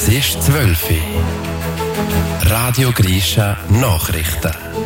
Es ist 12 Uhr. Radio Grisha Nachrichten.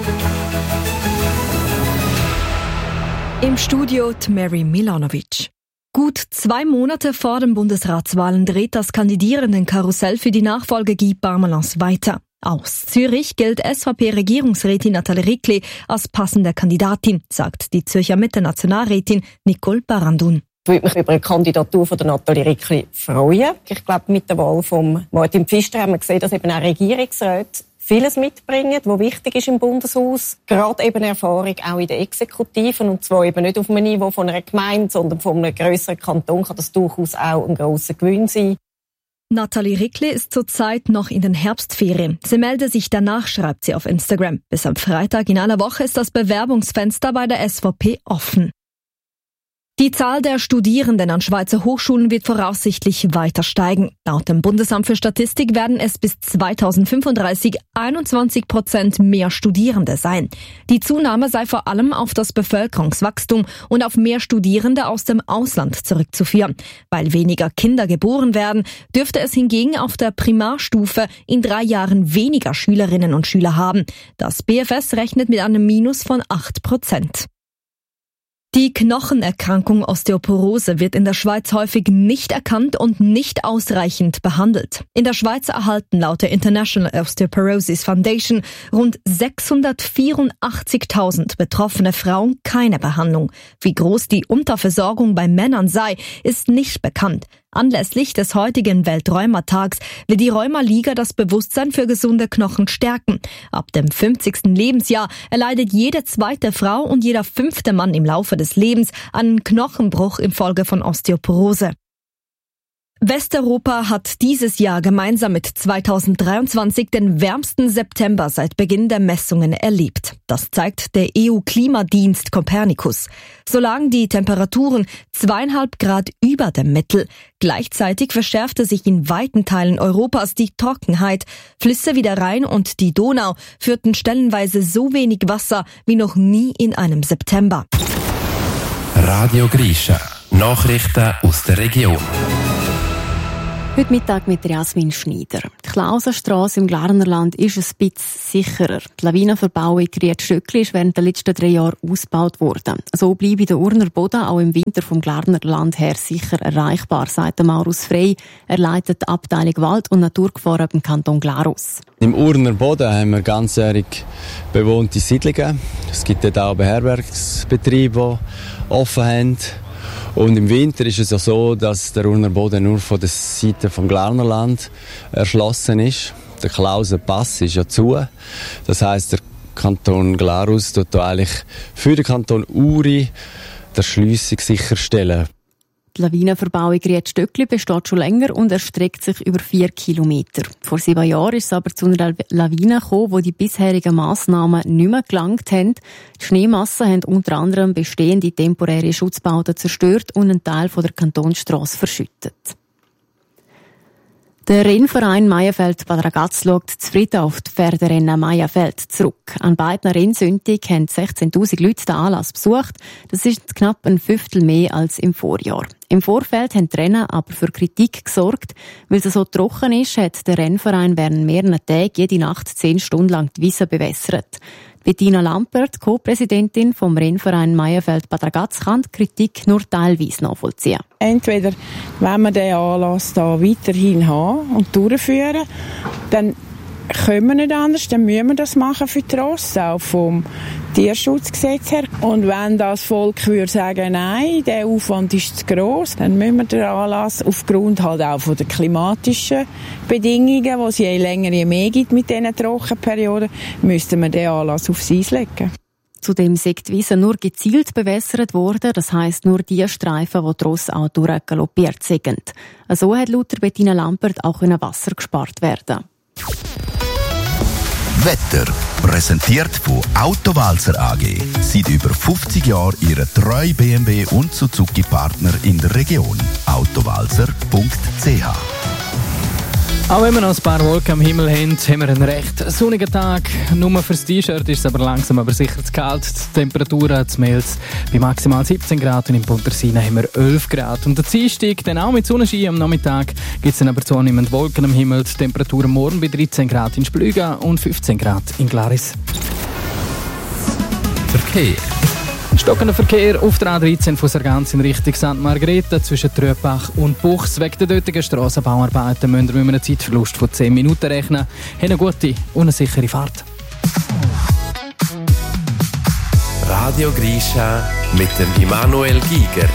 Im Studio Mary Milanovic. Gut 2 Monate vor den Bundesratswahlen dreht das Kandidierendenkarussell für die Nachfolge Guy Parmelins weiter. Aus Zürich gilt SVP-Regierungsrätin Nathalie Rickli als passende Kandidatin, sagt die Zürcher Mitte-Nationalrätin Nicole Barandun. Ich würde mich über eine Kandidatur von der Nathalie Rickli freuen. Ich glaube, mit der Wahl von Martin Pfister haben wir gesehen, dass eben auch Regierungsräte vieles mitbringen, was wichtig ist im Bundeshaus. Gerade eben Erfahrung auch in der Exekutive. Und zwar eben nicht auf dem Niveau von einer Gemeinde, sondern von einem grösseren Kanton kann das durchaus auch ein grosser Gewinn sein. Nathalie Rickli ist zurzeit noch in den Herbstferien. Sie melde sich danach, schreibt sie auf Instagram. Bis am Freitag in einer Woche ist das Bewerbungsfenster bei der SVP offen. Die Zahl der Studierenden an Schweizer Hochschulen wird voraussichtlich weiter steigen. Laut dem Bundesamt für Statistik werden es bis 2035 21% mehr Studierende sein. Die Zunahme sei vor allem auf das Bevölkerungswachstum und auf mehr Studierende aus dem Ausland zurückzuführen. Weil weniger Kinder geboren werden, dürfte es hingegen auf der Primarstufe in 3 Jahren weniger Schülerinnen und Schüler haben. Das BFS rechnet mit einem Minus von 8%. Die Knochenerkrankung Osteoporose wird in der Schweiz häufig nicht erkannt und nicht ausreichend behandelt. In der Schweiz erhalten laut der International Osteoporosis Foundation rund 684.000 betroffene Frauen keine Behandlung. Wie groß die Unterversorgung bei Männern sei, ist nicht bekannt. Anlässlich des heutigen Weltreumatags will die Rheuma-Liga das Bewusstsein für gesunde Knochen stärken. Ab dem 50. Lebensjahr erleidet jede 2. Frau und jeder 5. Mann im Laufe des Lebens einen Knochenbruch infolge von Osteoporose. Westeuropa hat dieses Jahr gemeinsam mit 2023 den wärmsten September seit Beginn der Messungen erlebt. Das zeigt der EU-Klimadienst Copernicus. So lagen die Temperaturen 2,5 Grad über dem Mittel. Gleichzeitig verschärfte sich in weiten Teilen Europas die Trockenheit. Flüsse wie der Rhein und die Donau führten stellenweise so wenig Wasser wie noch nie in einem September. Radio Grisha Nachrichten aus der Region. Heute Mittag mit Jasmin Schneider. Die Klausenstrasse im Glarnerland ist ein bisschen sicherer. Die Lawinenverbauung Rietstöckli ist während der letzten 3 Jahre ausgebaut worden. So bleibe der Urner Boden auch im Winter vom Glarnerland her sicher erreichbar, sagt Maurus Frey. Er leitet die Abteilung Wald- und Naturgefahren beim Kanton Glarus. Im Urner Boden haben wir ganzjährig bewohnte Siedlungen. Es gibt dort auch Beherbergungsbetriebe, die offen haben. Und im Winter ist es ja so, dass der Urner Boden nur von der Seite vom Glarnerland erschlossen ist. Der Klausenpass ist ja zu. Das heisst, der Kanton Glarus tut eigentlich für den Kanton Uri die Erschliessung sicherstellen. Die Lawinenverbauung Rietstöckli besteht schon länger und erstreckt sich über 4 Kilometer. Vor 7 Jahren ist es aber zu einer Lawine gekommen, wo die bisherigen Massnahmen nicht mehr gelangt haben. Die Schneemassen haben unter anderem bestehende temporäre Schutzbauten zerstört und einen Teil von der Kantonsstrasse verschüttet. Der Rennverein Mayerfeld-Bad Ragaz schaut zufrieden auf die Pferderennen Mayerfeld zurück. An beiden Rennsonntag haben 16'000 Leute den Anlass besucht. Das ist knapp ein Fünftel mehr als im Vorjahr. Im Vorfeld haben die Rennen aber für Kritik gesorgt. Weil es so trocken ist, hat der Rennverein während mehreren Tagen jede Nacht 10 Stunden lang die Wiese bewässert. Bettina Lampert, Co-Präsidentin vom Rennverein Mayerfeld-Bad Ragaz, kann die Kritik nur teilweise nachvollziehen. Entweder, wenn wir den Anlass da weiterhin haben und durchführen, dann können wir nicht anders, dann müssen wir das machen für die Rosse, auch vom Tierschutzgesetz her. Und wenn das Volk würde sagen, nein, der Aufwand ist zu gross, dann müssen wir den Anlass aufgrund halt auch von den klimatischen Bedingungen, die es je länger je mehr gibt mit diesen Trockenperioden, müssten wir den Anlass aufs Eis legen. Zudem sind die Wiesen nur gezielt bewässert worden, das heisst nur die Streifen, die die Rosse auch durchgaloppiert sind. So hat laut Bettina Lampert auch Wasser gespart werden. Wetter, präsentiert von Autowalzer AG. Seit über 50 Jahren Ihre treue BMW und Suzuki-Partner in der Region. Autowalzer.ch Auch wenn wir noch ein paar Wolken am Himmel haben, haben wir einen recht sonnigen Tag. Nur fürs T-Shirt ist es aber langsam aber sicher zu kalt. Die Temperaturen zu Mels bei maximal 17 Grad und im Pontersina haben wir 11 Grad. Und der Dienstag, dann auch mit Sonnenschein am Nachmittag, gibt es dann aber zunehmend Wolken am Himmel. Die Temperaturen morgen bei 13 Grad in Splüga und 15 Grad in Glaris. Verkehr. Stockender Verkehr auf der A13 von Sargans in Richtung St. Margrethe zwischen Tröpach und Buchs. Wegen der dortigen Strassenbauarbeiten müssen wir mit einem Zeitverlust von 10 Minuten rechnen. Haben eine gute und eine sichere Fahrt. Radio Grisha mit dem Immanuel Giger.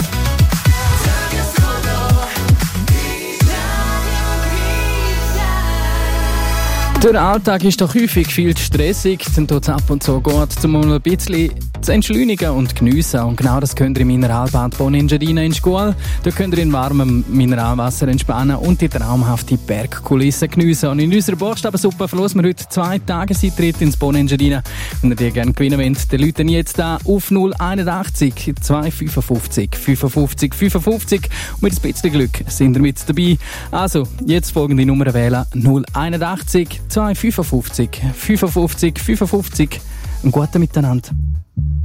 Der Alltag ist doch häufig viel zu stressig, dann tut es ab und zu gut, um ein bisschen zu entschleunigen und geniessen. Und genau das könnt ihr im Mineralbad Bonengerina in Schkuhl. Da könnt ihr in warmem Mineralwasser entspannen und die traumhafte Bergkulisse geniessen. Und in unserer Buchstabensuppe verlosen wir heute 2 Tageseintritte ins Bonengerina. Wenn ihr die gerne gewinnen wollt, dann läuten jetzt da auf 081 255 55 55. Und mit ein bisschen Glück sind ihr mit dabei. Also, jetzt folgende Nummer wählen: 081 255 55 55. Ein guten Miteinander.